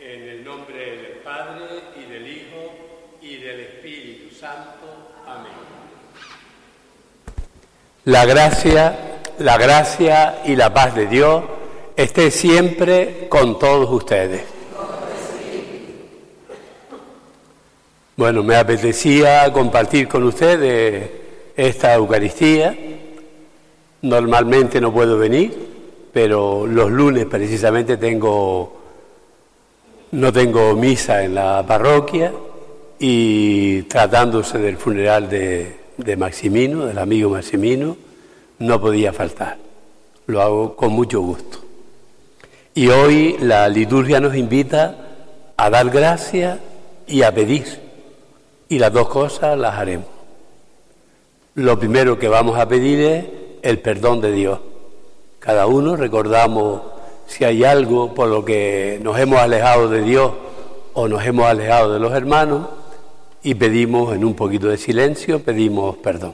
En el nombre del Padre, y del Hijo, y del Espíritu Santo. Amén. La gracia y la paz de Dios esté siempre con todos ustedes. Bueno, me apetecía compartir con ustedes esta Eucaristía. Normalmente no puedo venir, pero los lunes precisamente no tengo misa en la parroquia, y tratándose del funeral de Maximino, del amigo Maximino, no podía faltar. Lo hago con mucho gusto. Y hoy la liturgia nos invita a dar gracias y a pedir, y las dos cosas las haremos. Lo primero que vamos a pedir es el perdón de Dios. Cada uno recordamos si hay algo por lo que nos hemos alejado de Dios o nos hemos alejado de los hermanos, y pedimos en un poquito de silencio, pedimos perdón.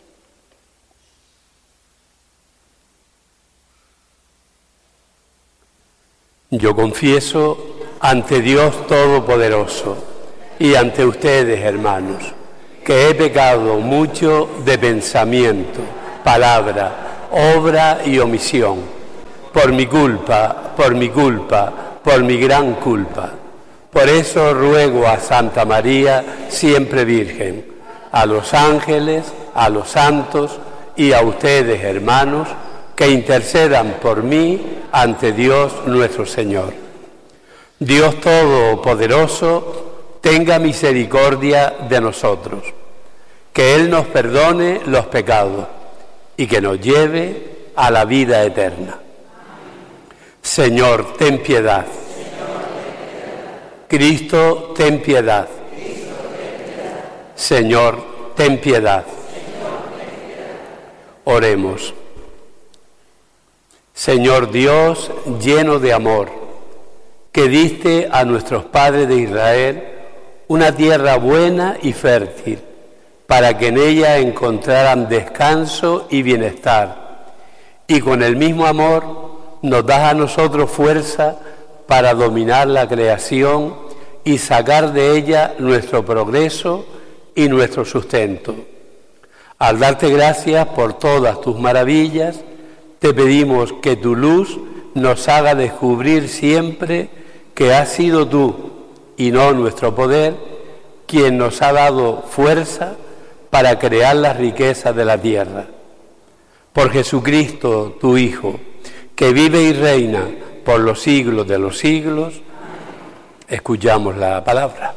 Yo confieso ante Dios Todopoderoso y ante ustedes, hermanos, que he pecado mucho de pensamiento, palabra, obra y omisión, por mi culpa, por mi gran culpa. Por eso ruego a Santa María, siempre Virgen, a los ángeles, a los santos y a ustedes, hermanos, que intercedan por mí ante Dios nuestro Señor. Dios Todopoderoso, tenga misericordia de nosotros, que Él nos perdone los pecados y que nos lleve a la vida eterna. Señor, ten piedad. Cristo, ten piedad. Señor, ten piedad. Oremos. Señor Dios, lleno de amor, que diste a nuestros padres de Israel una tierra buena y fértil, para que en ella encontraran descanso y bienestar, y con el mismo amor nos das a nosotros fuerza para dominar la creación y sacar de ella nuestro progreso y nuestro sustento. Al darte gracias por todas tus maravillas, te pedimos que tu luz nos haga descubrir siempre que has sido tú, y no nuestro poder, quien nos ha dado fuerza para crear las riquezas de la tierra. Por Jesucristo, tu Hijo, que vive y reina por los siglos de los siglos, escuchamos la palabra.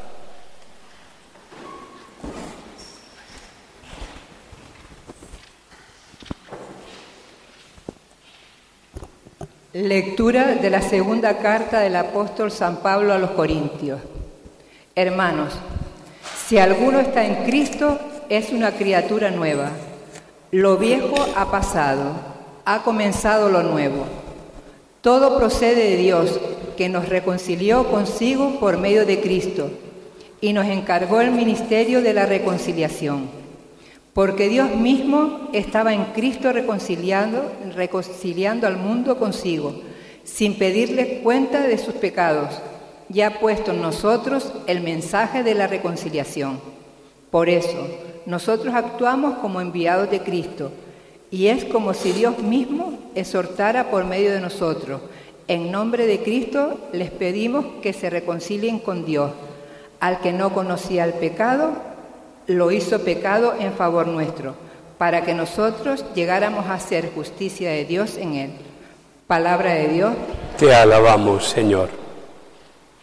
Lectura de la segunda carta del apóstol San Pablo a los Corintios. Hermanos, si alguno está en Cristo, es una criatura nueva. Lo viejo ha pasado, ha comenzado lo nuevo. Todo procede de Dios, que nos reconcilió consigo por medio de Cristo y nos encargó el ministerio de la reconciliación. Porque Dios mismo estaba en Cristo reconciliando al mundo consigo, sin pedirles cuenta de sus pecados, y ha puesto en nosotros el mensaje de la reconciliación. Por eso, nosotros actuamos como enviados de Cristo, y es como si Dios mismo exhortara por medio de nosotros. En nombre de Cristo les pedimos que se reconcilien con Dios. Al que no conocía el pecado, lo hizo pecado en favor nuestro, para que nosotros llegáramos a ser justicia de Dios en él. Palabra de Dios. Te alabamos, Señor.